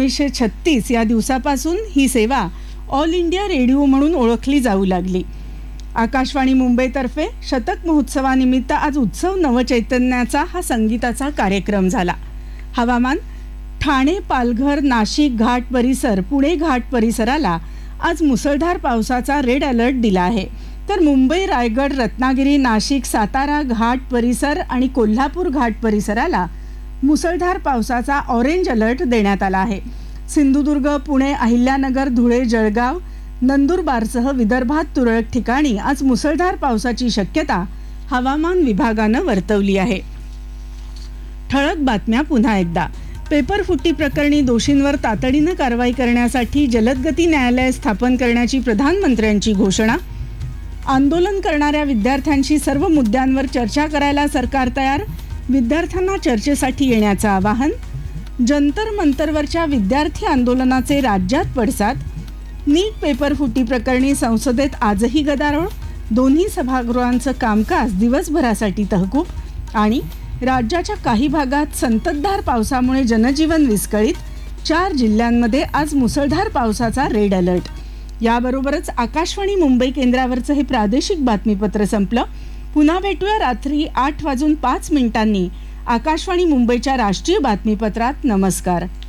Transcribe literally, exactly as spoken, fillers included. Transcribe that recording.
एकोणीसशे छत्तीस या दिवसापासून ही सेवा ऑल इंडिया रेडिओ म्हणून ओळखली जाऊ लागली. आकाशवाणी मुंबईतर्फे शतक महोत्सवानिमित्त आज उत्सव नवचैतन्याचा हा संगीताचा कार्यक्रम झाला. हवामान. ठाणे, पालघर, नाशिक घाट परिसर, पुणे घाट परिसराला आज मुसळधार पावसाचा रेड अलर्ट दिला आहे. तर मुंबई, रायगड, रत्नागिरी, नाशिक, सातारा घाट परिसर आणि कोल्हापूर घाट परिसराला मुसळधार पावसाचा ऑरेंज अलर्ट देण्यात आला आहे. सिंधुदुर्ग, पुणे, अहिल्यानगर, धुळे, जळगाव, नंदुरबारसह विदर्भात तुरळक ठिकाणी आज मुसळधार पावसाची शक्यता हवामान विभागानं वर्तवली आहे. ठळक बातम्या पुन्हा एकदा. पेपर फुटी प्रकरणी दोषींवर तातडीनं कारवाई करण्यासाठी जलदगती न्यायालय स्थापन करण्याची प्रधानमंत्र्यांची घोषणा. आंदोलन करणाऱ्या विद्यार्थ्यांशी सर्व मुद्द्यांवर चर्चा करायला सरकार तयार, विद्यार्थ्यांना चर्चेसाठी येण्याचं आवाहन. जंतर मंतरवरच्या विद्यार्थी आंदोलनाचे राज्यात पडसाद. नीट पेपर फुटी प्रकरणी संसदेत आजही गदारोळ, दोन्ही सभागृहांचं कामकाज दिवसभरासाठी तहकूब. आणि राज्याच्या काही भागात संततधार पावसामुळे जनजीवन विस्कळीत, चार जिल्ह्यांमध्ये आज मुसळधार पावसाचा रेड अलर्ट. याबरोबरच आकाशवाणी मुंबई केंद्रावरचं हे प्रादेशिक बातमीपत्र संपलं. पुन्हा भेटूया रात्री आठ वाजून पाच मिनिटांनी आकाशवाणी मुंबईच्या राष्ट्रीय बातमीपत्रात. नमस्कार.